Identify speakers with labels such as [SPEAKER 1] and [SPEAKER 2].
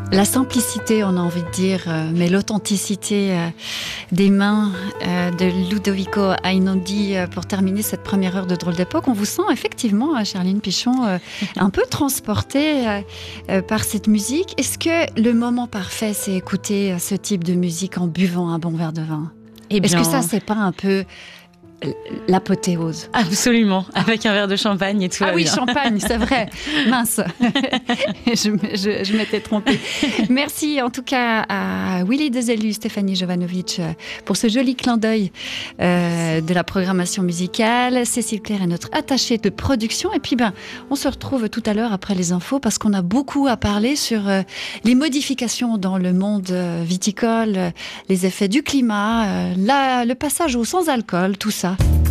[SPEAKER 1] La simplicité, on a envie de dire, mais l'authenticité des mains de Ludovico Einaudi pour terminer cette première heure de Drôle d'époque. On vous sent effectivement, Charline Pichon, un peu transportée par cette musique. Est-ce que le moment parfait, c'est écouter ce type de musique en buvant un bon verre de vin ? Est-ce que ça, c'est pas un peu l'apothéose?
[SPEAKER 2] Absolument, avec un verre de champagne et tout.
[SPEAKER 1] Ah oui, champagne, c'est vrai. Mince, je m'étais trompée. Merci en tout cas à Willy Dezelu, Stéphanie Jovanovic pour ce joli clin d'œil de la programmation musicale. Cécile Claire est notre attachée de production. Et puis, on se retrouve tout à l'heure après les infos parce qu'on a beaucoup à parler sur les modifications dans le monde viticole, les effets du climat, le passage au sans-alcool, tout ça.